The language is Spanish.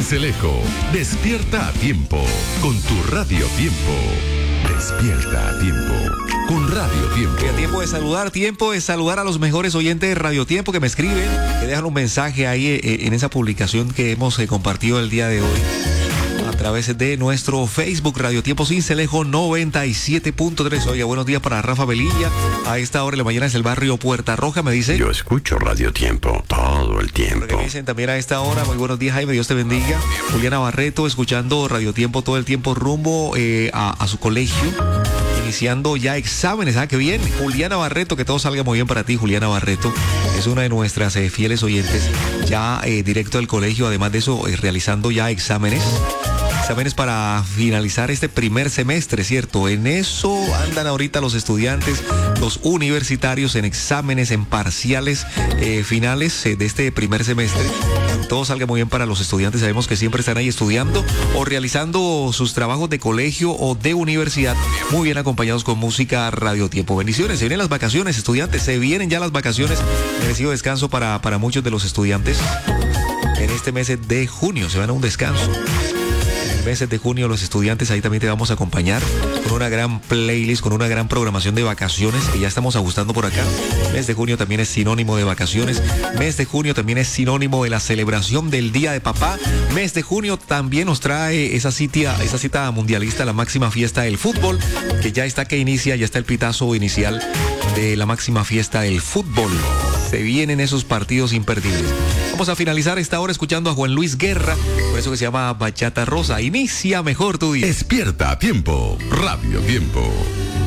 Sincelejo, despierta a tiempo con tu Radio Tiempo. Despierta a tiempo con Radio Tiempo. Tiempo de saludar a los mejores oyentes de Radio Tiempo que me escriben, que dejan un mensaje ahí en esa publicación que hemos compartido el día de hoy a través de nuestro Facebook Radio Tiempo Sincelejo 97.3. Oye, buenos días para Rafa Velilla. A esta hora de la mañana es el barrio Puerta Roja, me dice. Yo escucho Radio Tiempo todo el tiempo. Porque me dicen también a esta hora, muy buenos días, Jaime, Dios te bendiga. Juliana Barreto, escuchando Radio Tiempo todo el tiempo rumbo a su colegio, iniciando ya exámenes. Ah, qué bien. Juliana Barreto, que todo salga muy bien para ti, Juliana Barreto. Es una de nuestras fieles oyentes, ya directo al colegio, además de eso, realizando ya exámenes para finalizar este primer semestre, ¿cierto? En eso andan ahorita los estudiantes, los universitarios, en exámenes, en parciales finales de este primer semestre. Todo salga muy bien para los estudiantes. Sabemos que siempre están ahí estudiando o realizando sus trabajos de colegio o de universidad, muy bien acompañados con música Radio Tiempo. Bendiciones. Se vienen las vacaciones, estudiantes. Se vienen ya las vacaciones. Merecido descanso para muchos de los estudiantes. En este mes de junio se van a un descanso. Meses de junio los estudiantes, ahí también te vamos a acompañar con una gran playlist, con una gran programación de vacaciones que ya estamos ajustando por acá. Mes de junio también es sinónimo de vacaciones. Mes de junio también es sinónimo de la celebración del Día de Papá. Mes de junio también nos trae esa cita mundialista, la máxima fiesta del fútbol, que ya está que inicia, ya está el pitazo inicial de la máxima fiesta del fútbol. Se vienen esos partidos imperdibles. Vamos a finalizar esta hora escuchando a Juan Luis Guerra, por eso que se llama Bachata Rosa. Inicia mejor tu día. Despierta a tiempo, Radio Tiempo.